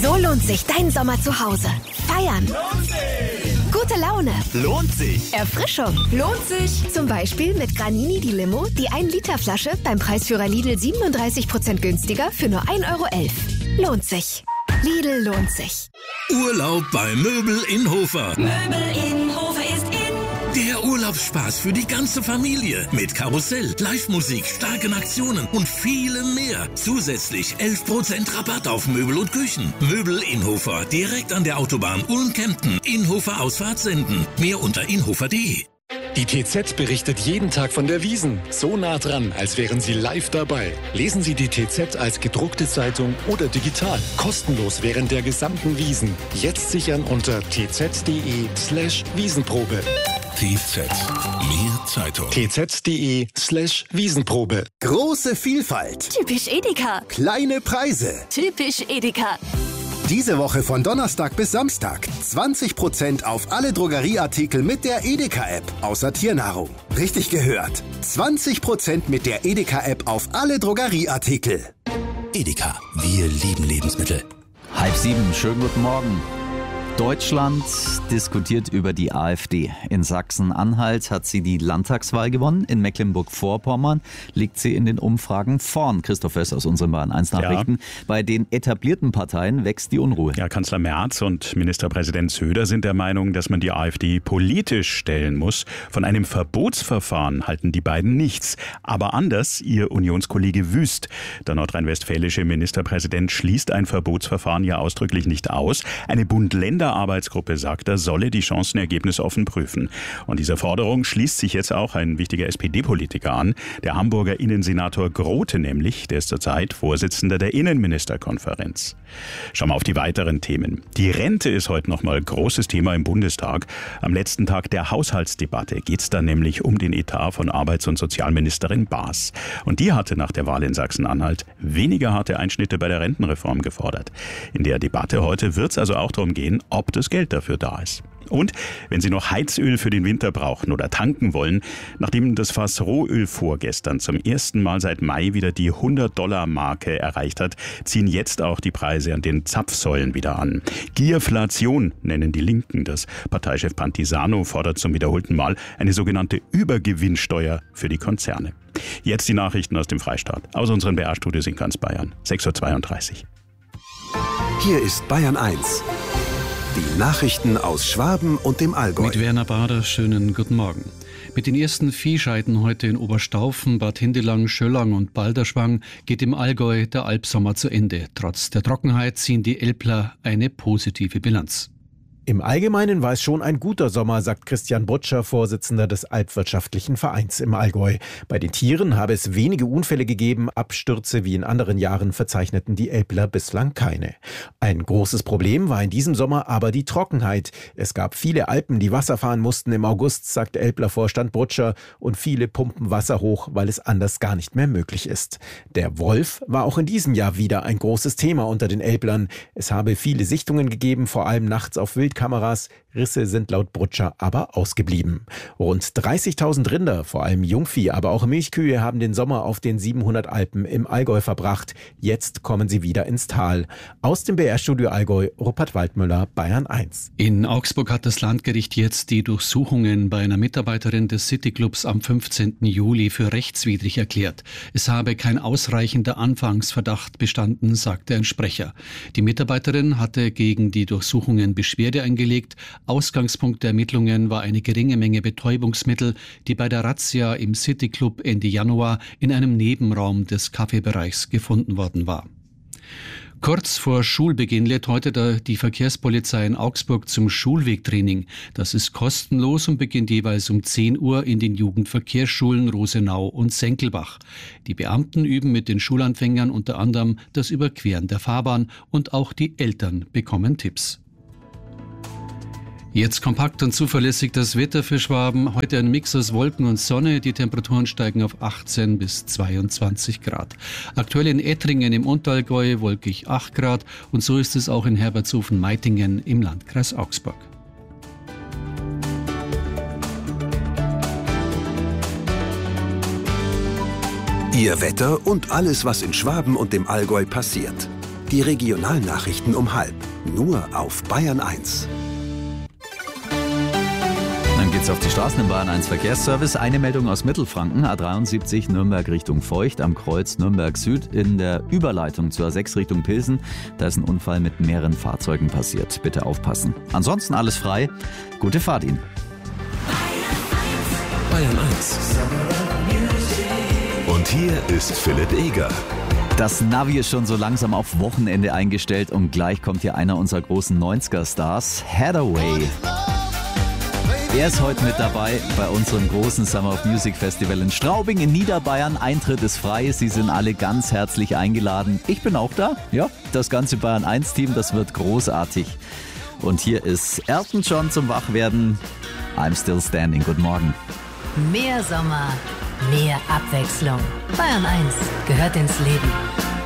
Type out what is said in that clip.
So lohnt sich dein Sommer zu Hause. Feiern. Lohnt sich. Gute Laune. Lohnt sich. Erfrischung. Lohnt sich. Zum Beispiel mit Granini die Limo, die 1-Liter-Flasche beim Preisführer Lidl 37% günstiger für nur 1,11 €. Lohnt sich. Lidl lohnt sich. Urlaub bei Möbel in Hofer. Möbel in Hofer ist in. Der Urlaubsspaß für die ganze Familie. Mit Karussell, Live-Musik, starken Aktionen und vielem mehr. Zusätzlich 11% Rabatt auf Möbel und Küchen. Möbel in Hofer. Direkt an der Autobahn Ulm-Kempten. Inhofer Ausfahrt senden. Mehr unter inhofer.de. Die TZ berichtet jeden Tag von der Wiesn. So nah dran, als wären Sie live dabei. Lesen Sie die TZ als gedruckte Zeitung oder digital. Kostenlos während der gesamten Wiesn. Jetzt sichern unter tz.de/Wiesenprobe. TZ. Mehr Zeitung. tz.de/Wiesenprobe. Große Vielfalt. Typisch Edeka. Kleine Preise. Typisch Edeka. Diese Woche von Donnerstag bis Samstag 20% auf alle Drogerieartikel mit der Edeka-App, außer Tiernahrung. Richtig gehört. 20% mit der Edeka-App auf alle Drogerieartikel. Edeka, wir lieben Lebensmittel. 6:30, schönen guten Morgen. Deutschland diskutiert über die AfD. In Sachsen-Anhalt hat sie die Landtagswahl gewonnen. In Mecklenburg-Vorpommern liegt sie in den Umfragen vorn. Christoph Wess aus unseren Bayern 1 Nachrichten. Ja. Bei den etablierten Parteien wächst die Unruhe. Ja, Kanzler Merz und Ministerpräsident Söder sind der Meinung, dass man die AfD politisch stellen muss. Von einem Verbotsverfahren halten die beiden nichts. Aber anders ihr Unionskollege Wüst. Der nordrhein-westfälische Ministerpräsident schließt ein Verbotsverfahren ja ausdrücklich nicht aus. Eine Bund-Länder-Arbeitsgruppe, sagt er, solle die Chancenergebnisse offen prüfen. Und dieser Forderung schließt sich jetzt auch ein wichtiger SPD-Politiker an, der Hamburger Innensenator Grote nämlich, der ist zurzeit Vorsitzender der Innenministerkonferenz. Schauen wir auf die weiteren Themen. Die Rente ist heute nochmal großes Thema im Bundestag. Am letzten Tag der Haushaltsdebatte geht es dann nämlich um den Etat von Arbeits- und Sozialministerin Baas. Und die hatte nach der Wahl in Sachsen-Anhalt weniger harte Einschnitte bei der Rentenreform gefordert. In der Debatte heute wird es also auch darum gehen, ob das Geld dafür da ist. Und wenn Sie noch Heizöl für den Winter brauchen oder tanken wollen, nachdem das Fass Rohöl vorgestern zum ersten Mal seit Mai wieder die $100-Marke erreicht hat, ziehen jetzt auch die Preise an den Zapfsäulen wieder an. Gierflation nennen die Linken das. Parteichef Pantisano fordert zum wiederholten Mal eine sogenannte Übergewinnsteuer für die Konzerne. Jetzt die Nachrichten aus dem Freistaat, aus unseren BR-Studios in ganz Bayern. 6:32 Uhr. Hier ist Bayern 1. Die Nachrichten aus Schwaben und dem Allgäu. Mit Werner Bader, schönen guten Morgen. Mit den ersten Viehscheiden heute in Oberstaufen, Bad Hindelang, Schöllang und Balderschwang geht im Allgäu der Alpsommer zu Ende. Trotz der Trockenheit ziehen die Älpler eine positive Bilanz. Im Allgemeinen war es schon ein guter Sommer, sagt Christian Butscher, Vorsitzender des Alpwirtschaftlichen Vereins im Allgäu. Bei den Tieren habe es wenige Unfälle gegeben, Abstürze wie in anderen Jahren verzeichneten die Älpler bislang keine. Ein großes Problem war in diesem Sommer aber die Trockenheit. Es gab viele Alpen, die Wasser fahren mussten im August, sagt Älpler-Vorstand Butscher, und viele pumpen Wasser hoch, weil es anders gar nicht mehr möglich ist. Der Wolf war auch in diesem Jahr wieder ein großes Thema unter den Älplern. Es habe viele Sichtungen gegeben, vor allem nachts auf Wildkameras. Risse sind laut Brutscher aber ausgeblieben. Rund 30.000 Rinder, vor allem Jungvieh, aber auch Milchkühe, haben den Sommer auf den 700 Alpen im Allgäu verbracht. Jetzt kommen sie wieder ins Tal. Aus dem BR-Studio Allgäu, Rupert Waldmüller, Bayern 1. In Augsburg hat das Landgericht jetzt die Durchsuchungen bei einer Mitarbeiterin des Cityclubs am 15. Juli für rechtswidrig erklärt. Es habe kein ausreichender Anfangsverdacht bestanden, sagte ein Sprecher. Die Mitarbeiterin hatte gegen die Durchsuchungen Beschwerde eingelegt. Ausgangspunkt der Ermittlungen war eine geringe Menge Betäubungsmittel, die bei der Razzia im Cityclub Ende Januar in einem Nebenraum des Kaffeebereichs gefunden worden war. Kurz vor Schulbeginn lädt heute die Verkehrspolizei in Augsburg zum Schulwegtraining. Das ist kostenlos und beginnt jeweils um 10 Uhr in den Jugendverkehrsschulen Rosenau und Senkelbach. Die Beamten üben mit den Schulanfängern unter anderem das Überqueren der Fahrbahn und auch die Eltern bekommen Tipps. Jetzt kompakt und zuverlässig das Wetter für Schwaben. Heute ein Mix aus Wolken und Sonne. Die Temperaturen steigen auf 18 bis 22 Grad. Aktuell in Ettringen im Unterallgäu wolkig 8 Grad. Und so ist es auch in Herbertshofen-Meitingen im Landkreis Augsburg. Ihr Wetter und alles, was in Schwaben und dem Allgäu passiert. Die Regionalnachrichten um 12:30. Nur auf Bayern 1. Dann geht's auf die Straßen im Bayern 1 Verkehrsservice. Eine Meldung aus Mittelfranken, A73 Nürnberg Richtung Feucht, am Kreuz Nürnberg Süd in der Überleitung zur A6 Richtung Pilsen. Da ist ein Unfall mit mehreren Fahrzeugen passiert. Bitte aufpassen. Ansonsten alles frei. Gute Fahrt Ihnen. Bayern 1. Und hier ist Philipp Eger. Das Navi ist schon so langsam auf Wochenende eingestellt und gleich kommt hier einer unserer großen 90er-Stars, Hathaway. Er ist heute mit dabei bei unserem großen Summer of Music Festival in Straubing in Niederbayern. Eintritt ist frei, Sie sind alle ganz herzlich eingeladen. Ich bin auch da, ja, das ganze Bayern 1 Team, das wird großartig. Und hier ist Elton John zum Wachwerden. I'm Still Standing, guten Morgen. Mehr Sommer, mehr Abwechslung. Bayern 1 gehört ins Leben.